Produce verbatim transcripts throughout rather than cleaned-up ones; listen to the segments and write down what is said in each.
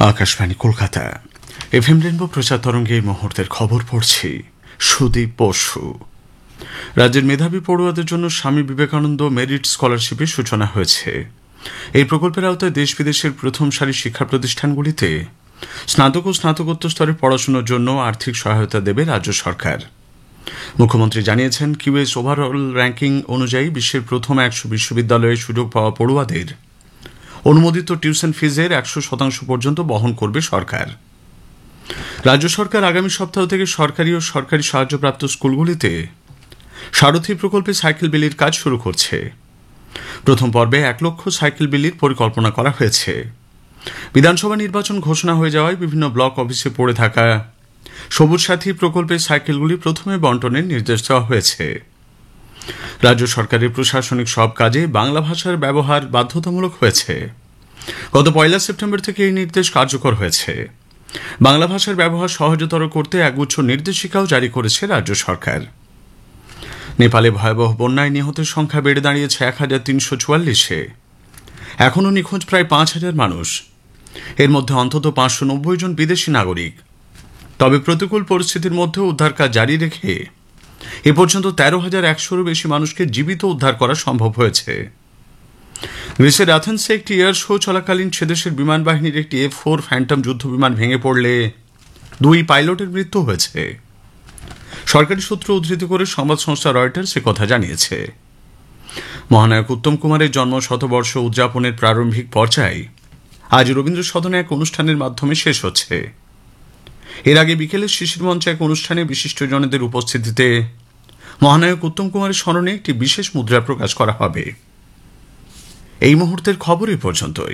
Akashvani Kolkata FM rainbow প্রচার তরঙ্গে এই মুহূর্তের খবর পড়ছি সুদীপ বসু। রাজ্যের মেধাবী পড়ুয়াদের জন্য স্বামী বিবেকানন্দ মেরিট স্কলারশিপের সূচনা হয়েছে। এই প্রকল্পের আওতায় দেশ বিদেশের প্রথম সারির শিক্ষা প্রতিষ্ঠানগুলিতে স্নাতক ও স্নাতকোত্তর স্তরে পড়াশোনার জন্য আর্থিক সহায়তা দেবে রাজ্য সরকার। মুখ্যমন্ত্রী জানিয়েছেন, কিউএস ওভারঅল র্যাঙ্কিং অনুযায়ী বিশ্বের প্রথম একশো বিশ্ববিদ্যালয়ে সুযোগ পাওয়া পড়ুয়াদের অনুমোদিত টিউশন ফিজের একশো শতাংশ পর্যন্ত বহন করবে সরকার। রাজ্য সরকার আগামী সপ্তাহ থেকে সরকারি ও সরকারি সাহায্যপ্রাপ্ত স্কুলগুলিতে সারথী প্রকল্পে সাইকেল বিলির কাজ শুরু করছে। প্রথম পর্বে এক লক্ষ সাইকেল বিলির পরিকল্পনা করা হয়েছে। বিধানসভা নির্বাচন ঘোষণা হয়ে যাওয়ায় বিভিন্ন ব্লক অফিসে পড়ে থাকা সবুজ সাথী প্রকল্পের সাইকেলগুলি প্রথমে বন্টনের নির্দেশ দেওয়া হয়েছে। রাজ্য সরকারের প্রশাসনিক সব কাজে বাংলা ভাষার ব্যবহার বাধ্যতামূলক হয়েছে। গত পয়লা সেপ্টেম্বর থেকে এই নির্দেশ কার্যকর হয়েছে। বাংলা ভাষার ব্যবহার সহজতর করতে একগুচ্ছ নির্দেশিকাও জারি করেছে রাজ্য সরকার। নেপালে ভয়াবহ বন্যায় নিহতের সংখ্যা বেড়ে দাঁড়িয়েছে এক হাজার তিনশো চুয়াল্লিশে। এখনও নিখোঁজ প্রায় পাঁচ হাজার মানুষ। এর মধ্যে অন্তত পাঁচশো নব্বই জন বিদেশি নাগরিক। তবে প্রতিকূল পরিস্থিতির মধ্যেও উদ্ধার কাজ জারি রেখে এ পর্যন্ত তেরো হাজার একশোরও বেশি মানুষকে জীবিত উদ্ধার করা সম্ভব হয়েছে। গ্রিসের অ্যাথেন্সে একটি এয়ার শো চলাকালীন সেদেশের বিমান বাহিনীর একটি এফ ফোর ফ্যান্টম যুদ্ধ বিমান ভেঙে পড়লে দুই পাইলটের মৃত্যু হয়েছে। সরকারি সূত্র উদ্ধৃতি করে সংবাদ সংস্থা রয়টার্স কথা জানিয়েছে। মহানায়ক উত্তম কুমারের জন্ম শতবর্ষ উদযাপনের প্রারম্ভিক পর্যায়ে আজ রবীন্দ্র সদনে এক অনুষ্ঠানের মাধ্যমে শেষ হচ্ছে। এর আগে বিকেলে শিশির মঞ্চে এক অনুষ্ঠানে বিশিষ্টজনদের উপস্থিতিতে মহানায়ক উত্তম কুমারের স্মরণে একটি বিশেষ মুদ্রা প্রকাশ করা হবে। এই মুহূর্তের খবর এ পর্যন্তই।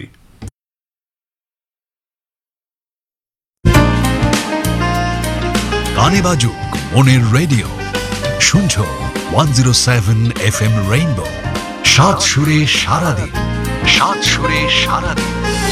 গানে বাজুক মনের রেডিও, শুনছো one zero seven F M rainbow. সাত সুরে সারাদিন, সাত সুরে সারাদিন।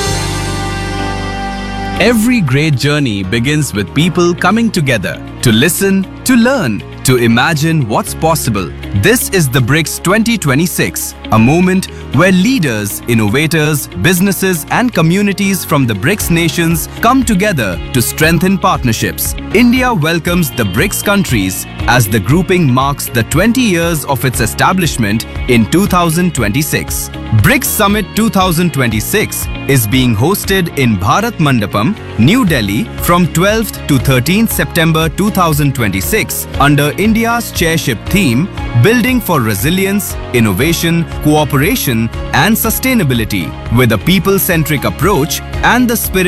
Every great journey begins with people coming together to listen, to learn, to imagine what's possible. This is the BRICS twenty twenty-six, a moment where leaders, innovators, businesses and communities from the BRICS nations come together to strengthen partnerships. India welcomes the BRICS countries as the grouping marks the twenty years of its establishment in two thousand twenty-six. BRICS Summit twenty twenty-six is being hosted in Bharat Mandapam, New Delhi from twelfth to thirteenth September two thousand twenty-six under India's chairship theme, Building for Resilience, Innovation, Cooperation and Sustainability, with a people-centric approach and the spirit